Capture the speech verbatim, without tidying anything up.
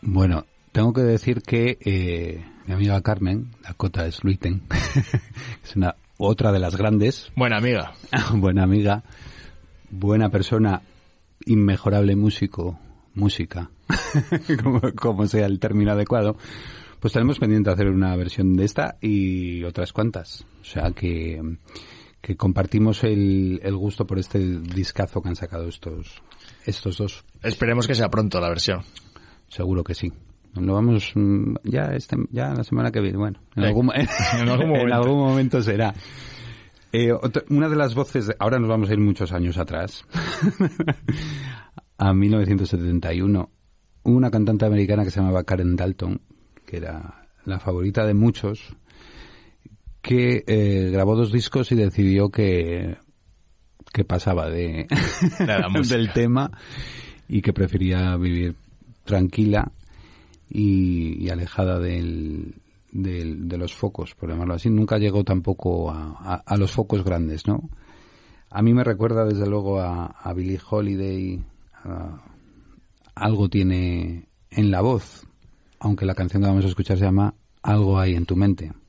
Bueno, tengo que decir que eh, mi amiga Carmen, Dakota Sluiten, es una otra de las grandes. Buena amiga. Buena amiga, buena persona, inmejorable músico, música, como, como sea el término adecuado. Pues tenemos pendiente hacer una versión de esta y otras cuantas. O sea que, que compartimos el, el gusto por este discazo que han sacado estos, estos dos. Esperemos que sea pronto la versión. Seguro que sí. Lo vamos ya este, ya la semana que viene. Bueno, en, algún, en, en, algún, momento. en algún momento será. Eh, otra, una de las voces, de, ahora nos vamos a ir muchos años atrás, a mil novecientos setenta y uno. Una cantante americana que se llamaba Karen Dalton, que era la favorita de muchos, que eh, grabó dos discos y decidió que, que pasaba de, del tema y que prefería vivir tranquila y, y alejada del, del, de los focos, por llamarlo así. Nunca llegó tampoco a, a, a los focos grandes, ¿no? A mí me recuerda desde luego a, a Billie Holiday. A, algo tiene en la voz, aunque la canción que vamos a escuchar se llama Algo hay en tu mente.